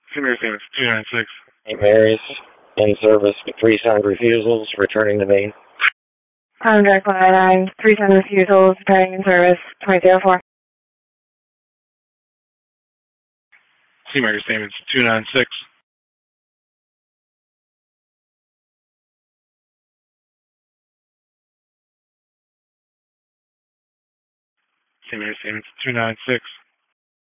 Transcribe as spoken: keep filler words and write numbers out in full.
Senior Statements two nine six. Saint Mary's, in service with three sound refusals, returning to main. Tom Direct one nine nine, three sound refusals, returning in service, twenty oh four. Senior Statements two nine six. Senior Statements two nine six.